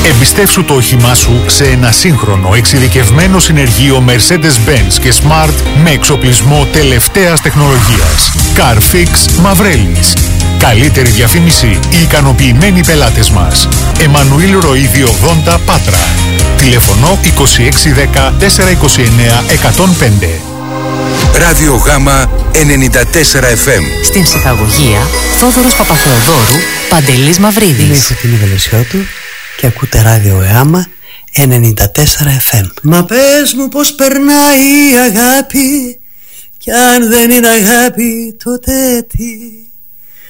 Εμπιστεύσου το όχημά σου σε ένα σύγχρονο εξειδικευμένο συνεργείο Mercedes-Benz και Smart με εξοπλισμό τελευταίας τεχνολογίας. Carfix Μαυρέλης. Καλύτερη διαφήμιση, οι ικανοποιημένοι πελάτες μας. Εμμανουήλ Ροΐδη 80 Πάτρα. Τηλέφωνο 2610 429 105. Ράδιο Γάμα 94 FM. Στην ψυχαγωγία, Θόδωρος Παπαθεοδόρου, Παντελής Μαυρίδης. Είμαι η Φωτεινή Βελεσιώτου και ακούτε Ράδιο Γάμα 94 FM. Μα πες μου πως περνάει η αγάπη, κι αν δεν είναι αγάπη τότε τι?